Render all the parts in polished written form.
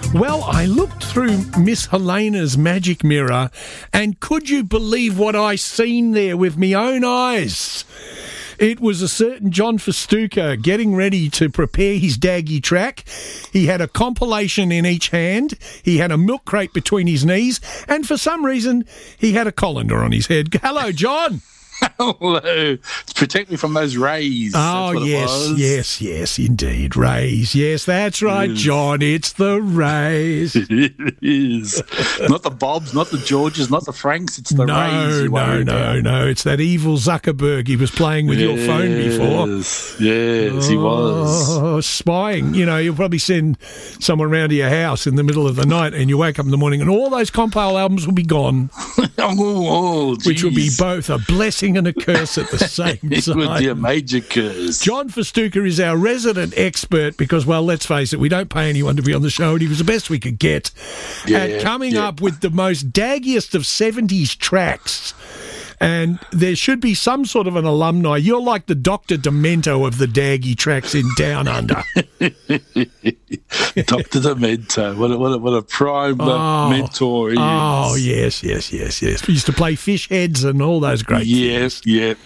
Well, I looked through Miss Helena's magic mirror, and could you believe what I seen there with me own eyes? It was a certain John Festuca getting ready to prepare his daggy track. He had a compilation in each hand. He had a milk crate between his knees. And for some reason, he had a colander on his head. Hello, John. Hello. To protect me from those rays. Oh, yes, indeed. Rays. Yes, that's right, John. It's the rays. It is. Not the Bobs, not the Georges, not the Franks. It's the rays. No. It's that evil Zuckerberg he was playing with your phone before. Yes, he was. Spying. You know, you'll probably send someone round to your house in the middle of the night and you wake up in the morning and all those compile albums will be gone. Which will be both a blessing and a curse at the same time. It would be a major curse. John Festuca is our resident expert because, well, let's face it, we don't pay anyone to be on the show, and he was the best we could get at coming up with the most daggiest of 70s tracks. And there should be some sort of an alumni. You're like the Dr. Demento of the daggy tracks in Down Under. Dr. Demento. What a prime mentor he is. Oh, yes. We used to play fish heads and all those great things. Yep.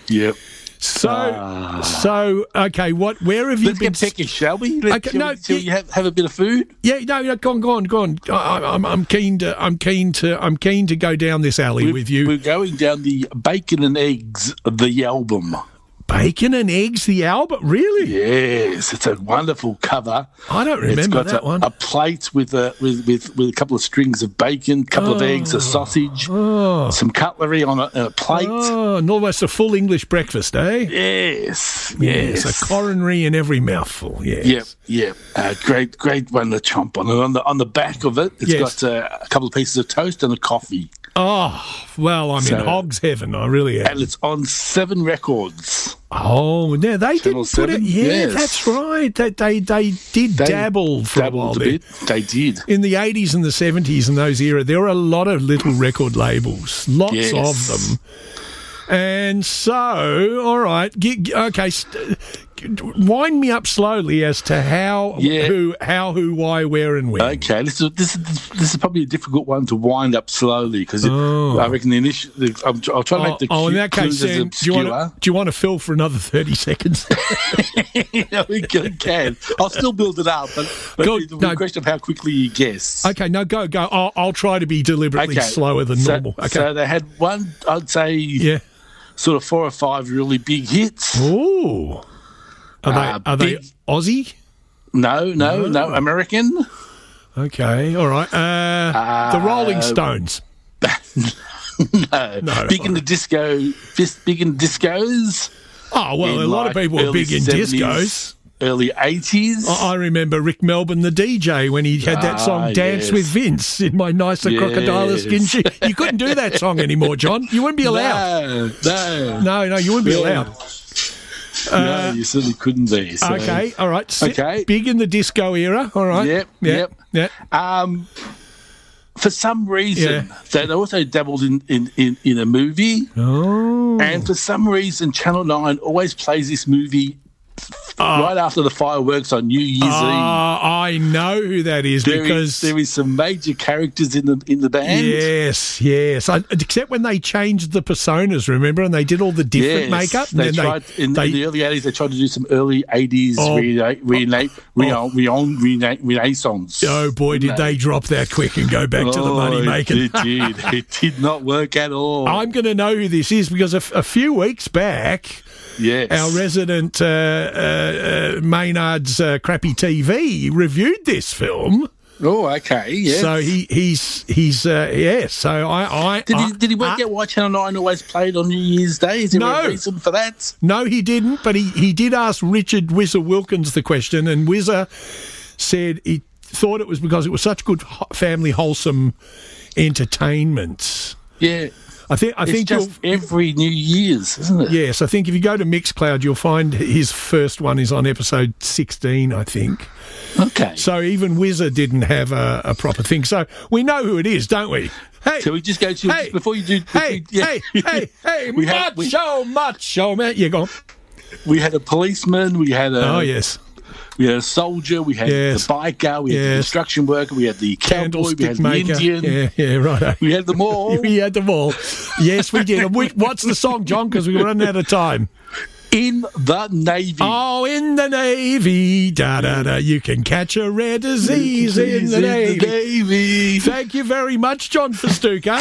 So, okay, where have you been? Let's get peckish, shall we? Shall you have a bit of food? Yeah, no, go on. I'm keen to go down this alley with you. We're going down the Bacon and Eggs, the album. Bacon and Eggs, the album? Really? Yes, it's a wonderful cover. I don't remember that one. A plate with a couple of strings of bacon, a couple of eggs, a sausage, some cutlery on a plate. Oh, and almost a full English breakfast, eh? Yes. A coronary in every mouthful, yes. Yep. Great one to chomp on. And on the back of it, it's got a couple of pieces of toast and a coffee. Oh, well, I'm in hog's heaven. I really am. And it's on 7 Records. Oh, now they Channel did put 7? it. Yeah, Yes. That's right. They did dabble for a while there. They did. In the 80s and the 70s and those era, there were a lot of little record labels, lots of them. And so, all right, okay. Wind me up slowly as to how, who, why, where, and when. Okay, this is probably a difficult one to wind up slowly because I reckon the initial. I'll try to make the in that case, clues as obscure. Do you want to fill for another 30 seconds? Yeah, we can. I'll still build it up, but the question of how quickly you guess. Okay, no, go. I'll try to be deliberately slower than normal. Okay. So they had one, I'd say, sort of 4 or 5 really big hits. Ooh. Are they Aussie? No, American. Okay, all right. The Rolling Stones. No. Big in the discos. Oh, well, a lot of people were big in 70s, discos. Early 80s. I remember Rick Melbourne, the DJ, when he had that song Dance with Vince in my nicer crocodile skin sheet. You couldn't do that song anymore, John. You wouldn't be allowed. No, you wouldn't be allowed. No, you certainly couldn't be. So. Okay, all right. Big in the disco era, all right. Yep. For some reason, they also dabbled in a movie. Oh. And for some reason, Channel 9 always plays this movie right after the fireworks on New Year's Eve. I know who that is because there is some major characters in the band. Yes. Except when they changed the personas, remember, and they did all the different makeup. In the early 80s, they tried to do some early 80s renaissance. Oh boy, did they drop that quick and go back to the money making. It did not work at all. I'm going to know who this is because a few weeks back. Yes. Our resident Maynard's Crappy TV reviewed this film. Oh, okay. Yes. So he's So I did he work out why Channel 9 always played on New Year's Day? Is there a reason for that? No, he didn't. But he did ask Richard Whizzer Wilkins the question, and Whizzer said he thought it was because it was such good family wholesome entertainment. Yeah. I think just every New Year's, isn't it? Yes, I think if you go to Mixcloud, you'll find his first one is on episode 16, I think. Okay. So even Whizzer didn't have a proper thing. So we know who it is, don't we? Hey, so we just go to before you do. Hey, macho man. Yeah, go on. We had a policeman. We had a We had a soldier, we had the biker, we had the construction worker, we had the cowboy, we had the Indian. Yeah, right. We had them all. We had them all. Yes, we did. What's the song, John? Because we're running out of time. In the Navy. Oh, in the Navy. Da-da-da. You can catch a rare disease in the Navy. Navy. Thank you very much, John Festuca.